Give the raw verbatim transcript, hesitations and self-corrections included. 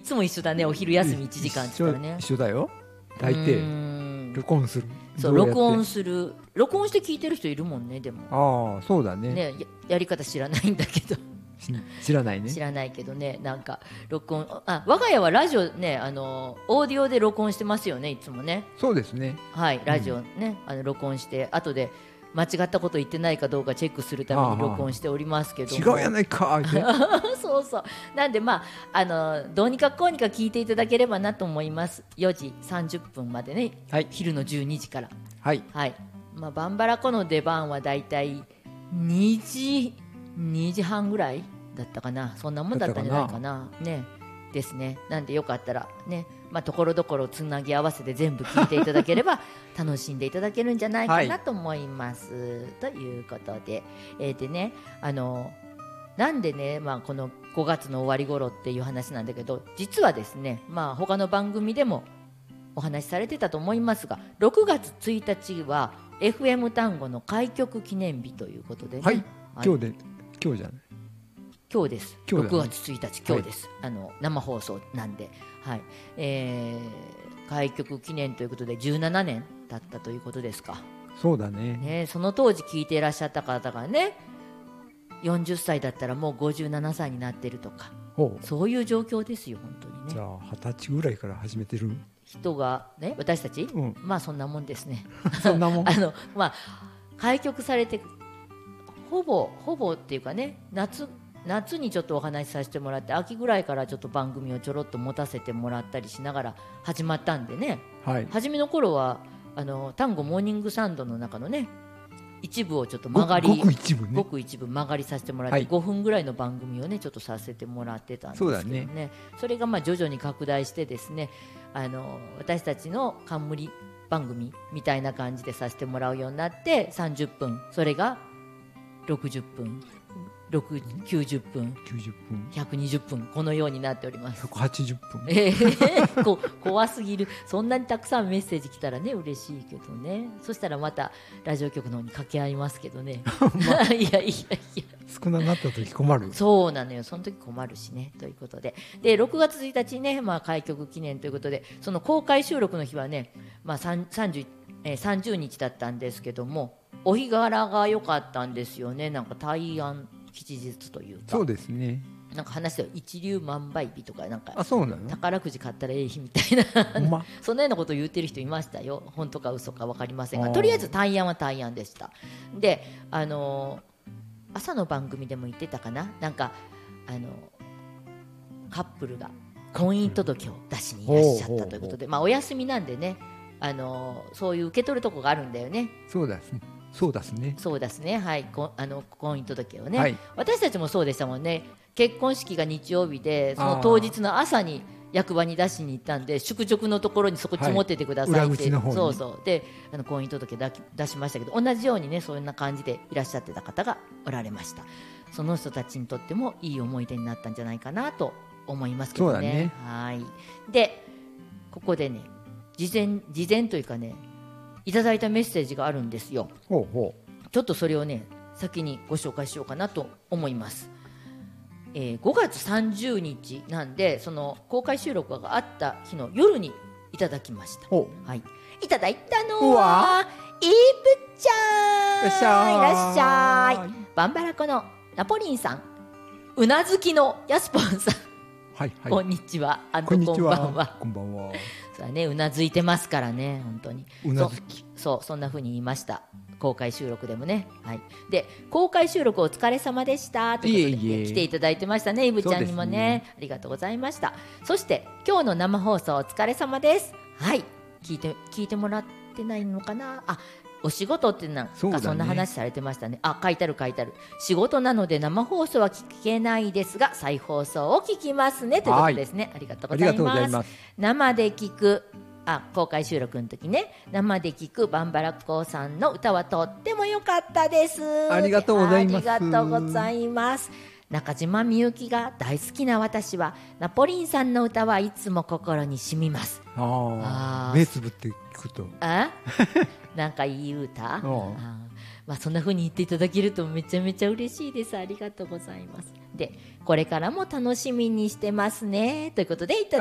つも一緒だね。お昼休みいちじかんって言ったらね。 一緒だよ大抵。録音する。 そう録音する録音して聞いてる人いるもんね。でもああそうだね。 ね や, やり方知らないんだけど知らないね。 知らないけどね。なんか録音あ我が家はラジオねあのオーディオで録音してますよねいつもね。 そうですね。 はいラジオね、うん、あの録音して後で間違ったこと言ってないかどうかチェックするために録音しておりますけども。 違うやないかそうそうなんでまああのどうにかこうにか聞いていただければなと思います。よじさんじゅっぷんまでね、はい、昼のじゅうにじからはい、 はいまあ、バンバラコの出番はだいたいにじにじはんぐらいだったかな。そんなもんだったんじゃないかなねですね。なんでよかったらねまあ、ところどころつなぎ合わせて全部聞いていただければ楽しんでいただけるんじゃないかなと思います、はい、ということで、えーでね、あのなんでね、まあ、このごがつの終わり頃っていう話なんだけど実はですね、まあ、他の番組でもお話しされてたと思いますがろくがつついたちは エフエム 単語の開局記念日ということでね、 はい、今日で今日じゃない今日です。 今日だね、 ろくがつついたち今日です、はい、あの生放送なんで、はいえー、開局記念ということでじゅうななねん経ったということですか。 そうだ ね, ねその当時聞いていらっしゃった方がねよんじゅっさいだったらもうごじゅうななさいになってるとかそういう状況ですよ本当にね。 じゃあはたちぐらいから始めてる人がね私たち、うん、まあそんなもんですねそんなもんあの、まあ、開局されてほぼほぼっていうかね夏夏にちょっとお話しさせてもらって秋ぐらいからちょっと番組をちょろっと持たせてもらったりしながら始まったんでね、はい、初めの頃はあの単語モーニングサンドの中のね一部をちょっと曲がりご, ごく一部ねごく一部曲がりさせてもらって、はい、ごふんぐらいの番組をねちょっとさせてもらってたんですけど ね, そうだねそれがまあ徐々に拡大してですねあの私たちの冠番組みたいな感じでさせてもらうようになってさんじゅっぷんそれがろくじゅっぷんきゅうじゅっぷんひゃくにじゅっぷんこのようになっております。 ひゃくはちじゅっぷん、 えー、こ怖すぎる。そんなにたくさんメッセージ来たらね嬉しいけどね。そしたらまたラジオ局の方に掛け合いますけどね、まあ、いやいやいや少なくなった時困る。 そうなのよその時困るしねということででろくがつついたちにね、まあ、開局記念ということでその公開収録の日はね、まあ、さんじゅう、えー、さんじゅうにちだったんですけどもお日柄が良かったんですよね。なんか大安吉日というかそうですねなんか話では一粒万倍日とかなんかあそうなの宝くじ買ったらええ日みたいな、ま、そんなようなことを言ってる人いましたよ。本当か嘘か分かりませんがとりあえず大安は大安でした。であのー、朝の番組でも言ってたかななんかあのー、カップルが婚姻届を出しにいらっしゃったということでまあお休みなんでねあのー、そういう受け取るとこがあるんだよね。 そうですねそうですねそうですねはいこあの婚姻届をね、 はい、 私たちもそうでしたもんね。結婚式が日曜日でその当日の朝に役場に出しに行ったんで宿直のところにそこ積もっててくださいって、はい、そうそうであの婚姻届だ出しましたけど同じようにねそんな感じでいらっしゃってた方がおられました。その人たちにとってもいい思い出になったんじゃないかなと思いますけど ね, ねはいでここでね事前事前というかねいただいたメッセージがあるんですよ。 ほうほうちょっとそれをね先にご紹介しようかなと思います。えー、ごがつさんじゅうにちなんでその公開収録があった日の夜にいただきました。はい、いただいたのはイープちゃんいらっしゃい。いらっしゃい。バンバラコのナポリンさんうなずきのヤスポンさんはいはい、こんにちは。あんとこんばんは。 こんばんは。 そうだね、うなずいてますからね、本当に。 うなずき。 そう、そんな風に言いました。公開収録でもね。はい。で、公開収録お疲れ様でしたということで、ね、いえいえ来ていただいてましたね、イブちゃんにも ね, ねありがとうございました。そして今日の生放送お疲れ様です。はい。聞いて聞いてもらってないのかな。あ。お仕事ってなんか そ,、ね、そんな話されてましたね。あ、書いてある書いてある。仕事なので生放送は聞けないですが再放送を聞きますねということですね。ありがとうございます。ます生で聞くあ公開収録の時ね生で聞くバンバラコさんの歌はとっても良かったです。 ありがとうございます。 ありがとうございます。中島みゆきが大好きな私はナポリンさんの歌はいつも心に染みます。 ああ目つぶって聞くとあなんかいい歌あ、まあ、そんな風に言っていただけるとめちゃめちゃ嬉しいです。ありがとうございます。でこれからも楽しみにしてますねということでいた